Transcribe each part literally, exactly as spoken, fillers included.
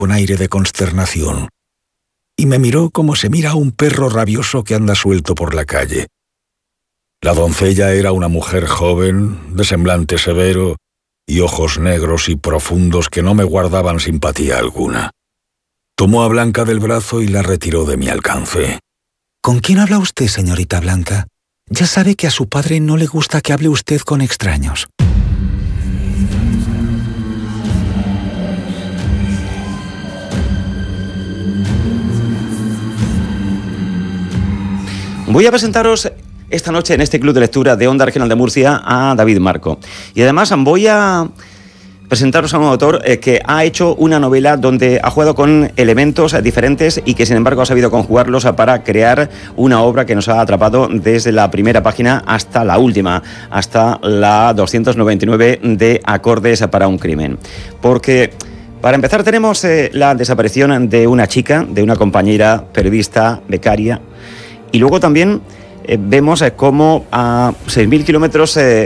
con aire de consternación y me miró como se mira a un perro rabioso que anda suelto por la calle. La doncella era una mujer joven, de semblante severo y ojos negros y profundos que no me guardaban simpatía alguna. Tomó a Blanca del brazo y la retiró de mi alcance. ¿Con quién habla usted, señorita Blanca? Ya sabe que a su padre no le gusta que hable usted con extraños. Voy a presentaros esta noche en este club de lectura de Onda Regional de Murcia a David Marco. Y además voy a presentaros a un autor eh, que ha hecho una novela donde ha jugado con elementos diferentes y que sin embargo ha sabido conjugarlos para crear una obra que nos ha atrapado desde la primera página hasta la última, hasta la doscientos noventa y nueve de Acordes para un crimen. Porque para empezar tenemos eh, la desaparición de una chica, de una compañera periodista, becaria, y luego también eh, vemos eh, cómo a seis mil kilómetros eh,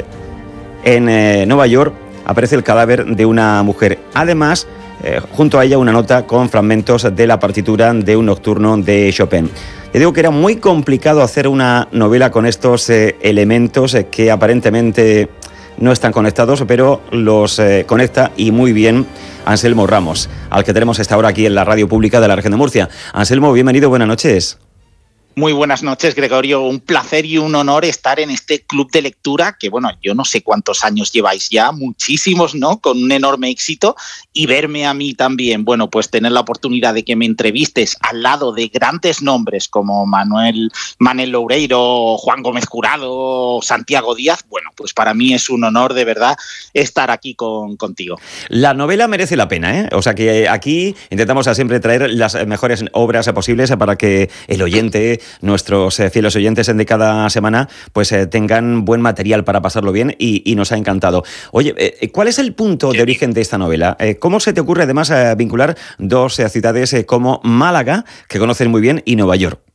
en eh, Nueva York aparece el cadáver de una mujer. Además, eh, junto a ella una nota con fragmentos de la partitura de un nocturno de Chopin. Te digo que era muy complicado hacer una novela con estos eh, elementos eh, que aparentemente no están conectados, pero los eh, conecta y muy bien Anselmo Ramos, al que tenemos esta hora aquí en la radio pública de la región de Murcia. Anselmo, bienvenido, buenas noches. Muy buenas noches, Gregorio. Un placer y un honor estar en este club de lectura que, bueno, yo no sé cuántos años lleváis ya, muchísimos, ¿no? Con un enorme éxito, y verme a mí también, bueno, pues tener la oportunidad de que me entrevistes al lado de grandes nombres como Manuel, Manuel Loureiro, Juan Gómez Jurado, Santiago Díaz, bueno, pues para mí es un honor de verdad estar aquí con, contigo. La novela merece la pena, ¿eh? O sea que aquí intentamos siempre traer las mejores obras posibles para que el oyente, nuestros eh, fieles oyentes de cada semana, pues eh, tengan buen material para pasarlo bien y, y nos ha encantado. Oye, eh, ¿cuál es el punto de origen de esta novela? Eh, ¿Cómo se te ocurre además eh, vincular dos eh, ciudades eh, como Málaga, que conocen muy bien, y Nueva York?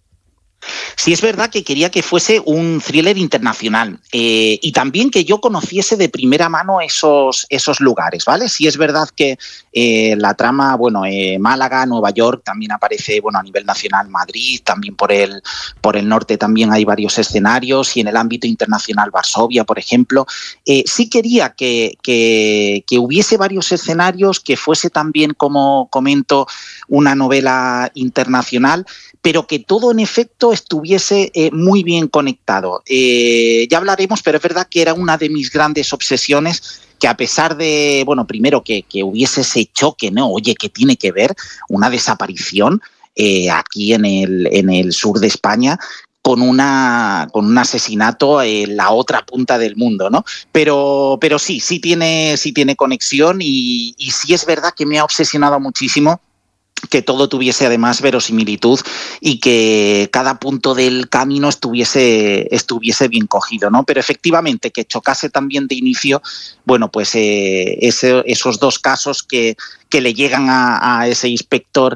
Sí, es verdad que quería que fuese un thriller internacional eh, y también que yo conociese de primera mano esos, esos lugares, ¿vale? Sí, es verdad que eh, la trama, bueno, eh, Málaga, Nueva York, también aparece, bueno, a nivel nacional Madrid, también por el, por el norte también hay varios escenarios, y en el ámbito internacional Varsovia, por ejemplo. Eh, sí quería que, que, que hubiese varios escenarios, que fuese también, como comento, una novela internacional, pero que todo en efecto estuviese eh, muy bien conectado. Eh, ya hablaremos, pero es verdad que era una de mis grandes obsesiones, que a pesar de, bueno, primero que, que hubiese ese choque, ¿no? Oye, ¿qué tiene que ver una desaparición eh, aquí en el, en el sur de España con una con un asesinato en la otra punta del mundo, ¿no? Pero, pero sí, sí tiene, sí tiene conexión, y, y sí es verdad que me ha obsesionado muchísimo que todo tuviese además verosimilitud y que cada punto del camino estuviese, estuviese bien cogido, ¿no? Pero efectivamente que chocase también de inicio, bueno, pues eh, ese, esos dos casos que, que le llegan a, a ese inspector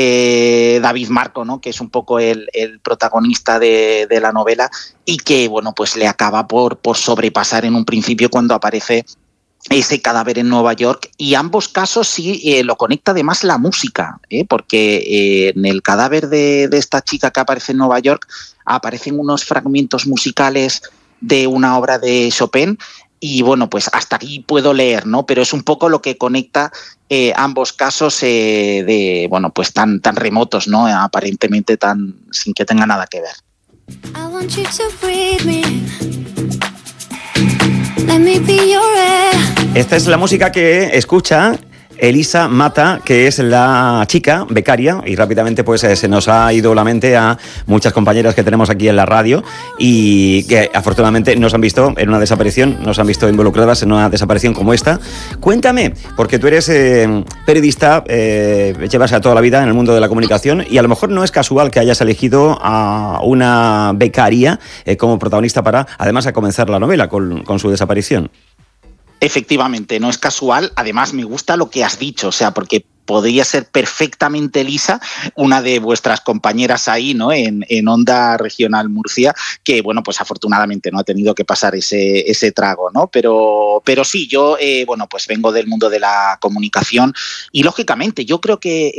eh, David Marco, ¿no? Que es un poco el, el protagonista de, de la novela, y que, bueno, pues le acaba por, por sobrepasar en un principio cuando aparece ese cadáver en Nueva York. Y ambos casos sí eh, lo conecta además la música, ¿eh? Porque eh, en el cadáver de, de esta chica que aparece en Nueva York aparecen unos fragmentos musicales de una obra de Chopin, y bueno, pues hasta aquí puedo leer, ¿no? Pero es un poco lo que conecta eh, ambos casos eh, de, bueno, pues tan, tan remotos, ¿no? Aparentemente tan, sin que tenga nada que ver. I want you to breathe me. Let me be your air. Esta es la música que escucha Elisa Mata, que es la chica becaria, y rápidamente pues se nos ha ido la mente a muchas compañeras que tenemos aquí en la radio y que afortunadamente nos han visto en una desaparición, nos han visto involucradas en una desaparición como esta. Cuéntame, porque tú eres eh, periodista, eh, llevas a toda la vida en el mundo de la comunicación, y a lo mejor no es casual que hayas elegido a una becaria eh, como protagonista para, además, a comenzar la novela con, con su desaparición. Efectivamente, no es casual. Además, me gusta lo que has dicho, o sea, porque podría ser perfectamente lisa una de vuestras compañeras ahí, ¿no? En, en Onda Regional Murcia, que, bueno, pues afortunadamente no ha tenido que pasar ese, ese trago, ¿no? Pero, pero sí, yo, eh, bueno, pues vengo del mundo de la comunicación y, lógicamente, yo creo que